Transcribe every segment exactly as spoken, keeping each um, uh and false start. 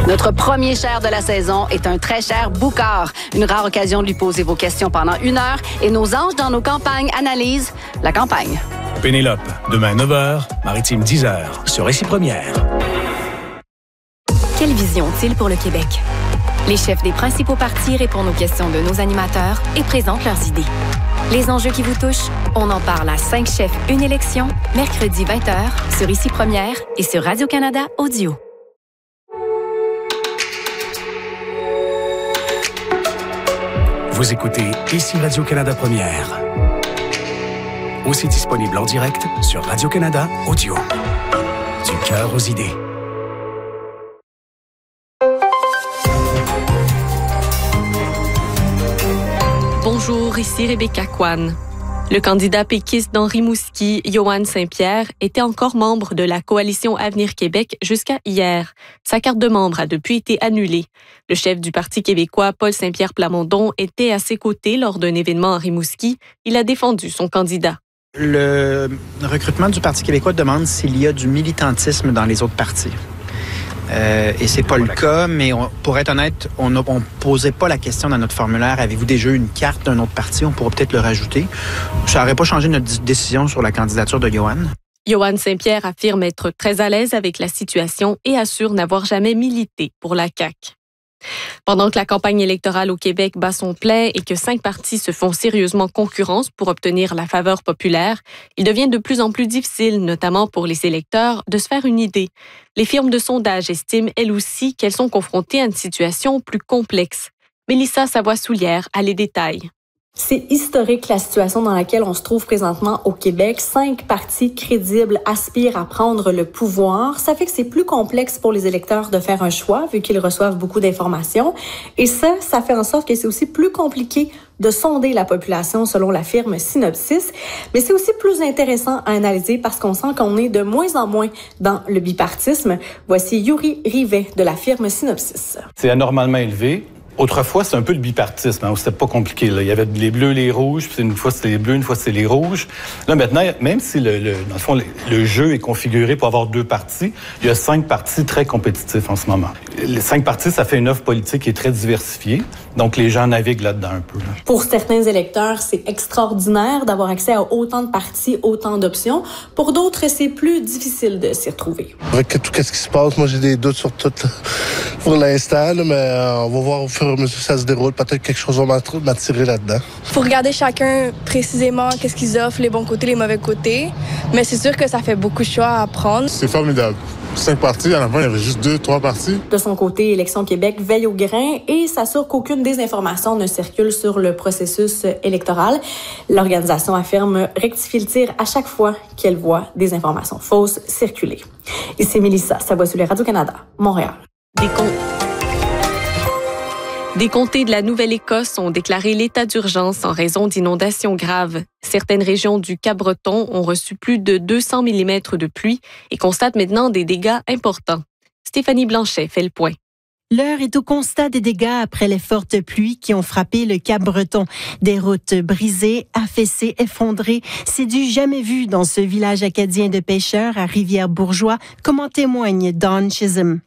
Notre premier cher de la saison est un très cher boucard. Une rare occasion de lui poser vos questions pendant une heure et nos anges dans nos campagnes analysent la campagne. Pénélope, demain neuf heures, Maritime dix heures, sur Récit Première. Quelle vision ont-ils pour le Québec? Les chefs des principaux partis répondent aux questions de nos animateurs et présentent leurs idées. Les enjeux qui vous touchent, on en parle à cinq chefs, une élection, mercredi vingt heures, sur Ici Première et sur Radio-Canada Audio. Vous écoutez Ici Radio-Canada Première. Aussi disponible en direct sur Radio-Canada Audio. Du cœur aux idées. Bonjour, ici Rebecca Kwan. Le candidat péquiste dans Rimouski, Yohann Saint-Pierre, était encore membre de la coalition Avenir Québec jusqu'à hier. Sa carte de membre a depuis été annulée. Le chef du Parti québécois, Paul Saint-Pierre Plamondon, était à ses côtés lors d'un événement à Rimouski. Il a défendu son candidat. Le recrutement du Parti québécois demande s'il y a du militantisme dans les autres partis. Euh, et c'est pas le cas, mais on, pour être honnête, on ne posait pas la question dans notre formulaire. Avez-vous déjà eu une carte d'un autre parti? On pourra peut-être le rajouter. Ça n'aurait pas changé notre décision sur la candidature de Yohann. Yohann Saint-Pierre affirme être très à l'aise avec la situation et assure n'avoir jamais milité pour la C A Q. Pendant que la campagne électorale au Québec bat son plein et que cinq partis se font sérieusement concurrence pour obtenir la faveur populaire, il devient de plus en plus difficile, notamment pour les électeurs, de se faire une idée. Les firmes de sondage estiment, elles aussi, qu'elles sont confrontées à une situation plus complexe. Mélissa Savoie-Soulière a les détails. C'est historique la situation dans laquelle on se trouve présentement au Québec. Cinq partis crédibles aspirent à prendre le pouvoir. Ça fait que c'est plus complexe pour les électeurs de faire un choix, vu qu'ils reçoivent beaucoup d'informations. Et ça, ça fait en sorte que c'est aussi plus compliqué de sonder la population selon la firme Synopsis. Mais c'est aussi plus intéressant à analyser parce qu'on sent qu'on est de moins en moins dans le bipartisme. Voici Yuri Rivet de la firme Synopsis. C'est anormalement élevé. Autrefois, c'est un peu le bipartisme, hein, où c'était pas compliqué. Là. Il y avait les bleus, les rouges, puis une fois c'était les bleus, une fois c'était les rouges. Là, maintenant, même si le, le, dans le fond, le, le jeu est configuré pour avoir deux partis, il y a cinq partis très compétitifs en ce moment. Les cinq partis, ça fait une offre politique qui est très diversifiée. Donc, les gens naviguent là-dedans un peu. Là. Pour certains électeurs, c'est extraordinaire d'avoir accès à autant de partis, autant d'options. Pour d'autres, c'est plus difficile de s'y retrouver. Avec tout ce qui se passe, moi, j'ai des doutes sur tout pour l'instant, là, mais on va voir au fur et à mesure que ça se déroule. Peut-être quelque chose va m'attirer là-dedans. Il faut regarder chacun précisément qu'est-ce qu'ils offrent, les bons côtés, les mauvais côtés. Mais c'est sûr que ça fait beaucoup de choix à prendre. C'est formidable. Cinq partis, à la fin, il y avait juste deux, trois partis. De son côté, Élections Québec veille au grain et s'assure qu'aucune désinformation ne circule sur le processus électoral. L'organisation affirme rectifier le tir à chaque fois qu'elle voit des informations fausses circuler. Ici Mélissa Savoie-Soulière, Radio-Canada, Montréal. Des, com- Des comtés de la Nouvelle-Écosse ont déclaré l'état d'urgence en raison d'inondations graves. Certaines régions du Cap-Breton ont reçu plus de deux cents millimètres de pluie et constatent maintenant des dégâts importants. Stéphanie Blanchet fait le point. L'heure est au constat des dégâts après les fortes pluies qui ont frappé le Cap-Breton. Des routes brisées, affaissées, effondrées. C'est du jamais vu dans ce village acadien de pêcheurs à Rivière-Bourgeois, comme en témoigne Dawn Chisholm.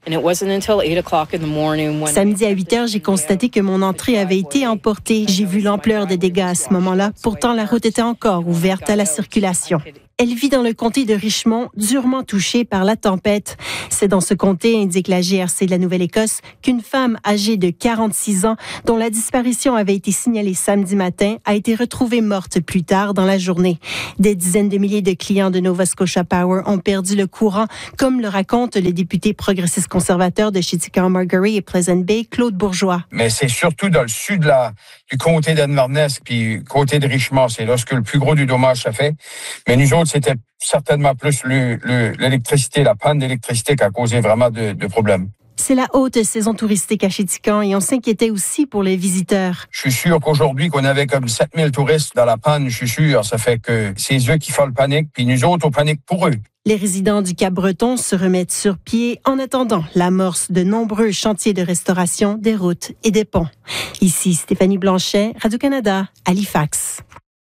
Samedi à huit heures, j'ai constaté que mon entrée avait été emportée. J'ai vu l'ampleur des dégâts à ce moment-là. Pourtant, la route était encore ouverte à la circulation. Elle vit dans le comté de Richmond, durement touché par la tempête. C'est dans ce comté, indique la G R C de la Nouvelle-Écosse, qu'une femme âgée de quarante-six ans, dont la disparition avait été signalée samedi matin, a été retrouvée morte plus tard dans la journée. Des dizaines de milliers de clients de Nova Scotia Power ont perdu le courant, comme le raconte le député progressiste conservateur de Chittagong-Margerie et Pleasant Bay, Claude Bourgeois. Mais c'est surtout dans le sud là, du comté d'Inverness puis comté de Richmond, c'est là que le plus gros du dommage ça fait. Mais nous autres, c'était certainement plus le, le, l'électricité, la panne d'électricité qui a causé vraiment de, de problèmes. C'est la haute saison touristique à Chittagong et on s'inquiétait aussi pour les visiteurs. Je suis sûr qu'aujourd'hui, qu'on avait comme sept mille touristes dans la panne, je suis sûr, ça fait que c'est eux qui font le panique, puis nous autres, on panique pour eux. Les résidents du Cap-Breton se remettent sur pied en attendant l'amorce de nombreux chantiers de restauration des routes et des ponts. Ici Stéphanie Blanchet, Radio-Canada, Halifax.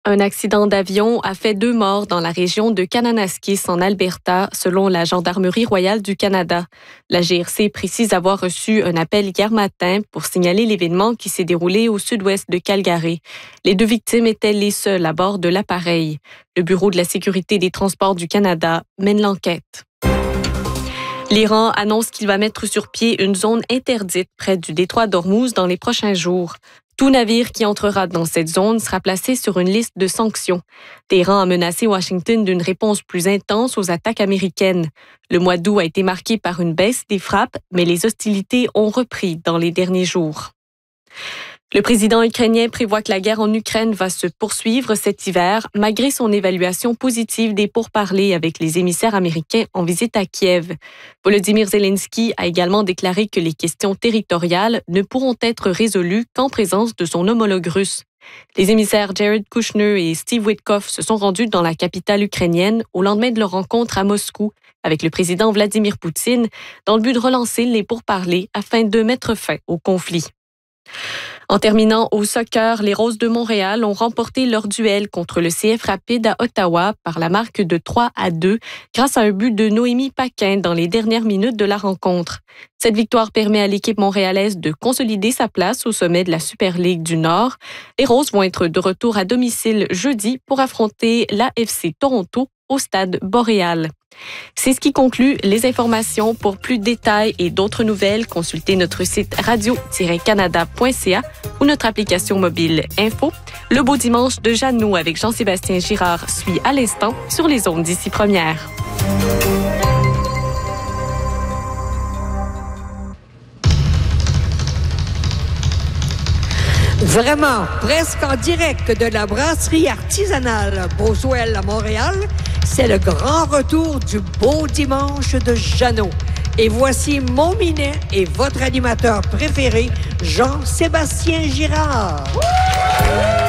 Un accident d'avion a fait deux morts dans la région de Kananaskis en Alberta, selon la Gendarmerie royale du Canada. La G R C précise avoir reçu un appel hier matin pour signaler l'événement qui s'est déroulé au sud-ouest de Calgary. Les deux victimes étaient les seules à bord de l'appareil. Le Bureau de la sécurité des transports du Canada mène l'enquête. L'Iran annonce qu'il va mettre sur pied une zone interdite près du détroit d'Ormuz dans les prochains jours. Tout navire qui entrera dans cette zone sera placé sur une liste de sanctions. Téhéran a menacé Washington d'une réponse plus intense aux attaques américaines. Le mois d'août a été marqué par une baisse des frappes, mais les hostilités ont repris dans les derniers jours. Le président ukrainien prévoit que la guerre en Ukraine va se poursuivre cet hiver, malgré son évaluation positive des pourparlers avec les émissaires américains en visite à Kiev. Volodymyr Zelensky a également déclaré que les questions territoriales ne pourront être résolues qu'en présence de son homologue russe. Les émissaires Jared Kushner et Steve Witkoff se sont rendus dans la capitale ukrainienne au lendemain de leur rencontre à Moscou avec le président Vladimir Poutine dans le but de relancer les pourparlers afin de mettre fin au conflit. En terminant au soccer, les Roses de Montréal ont remporté leur duel contre le C F Rapide à Ottawa par la marque de trois à deux grâce à un but de Noémie Paquin dans les dernières minutes de la rencontre. Cette victoire permet à l'équipe montréalaise de consolider sa place au sommet de la Super Ligue du Nord. Les Roses vont être de retour à domicile jeudi pour affronter l'A F C Toronto au stade Boréal. C'est ce qui conclut les informations. Pour plus de détails et d'autres nouvelles, consultez notre site radio tiret canada point c a ou notre application mobile Info. Le beau dimanche de Jeannot avec Jean-Sébastien Girard suit à l'instant sur les ondes d'Ici Première. Vraiment, presque en direct de la brasserie artisanale Boswell à Montréal, c'est le grand retour du beau dimanche de Jeannot. Et voici mon minet et votre animateur préféré, Jean-Sébastien Girard.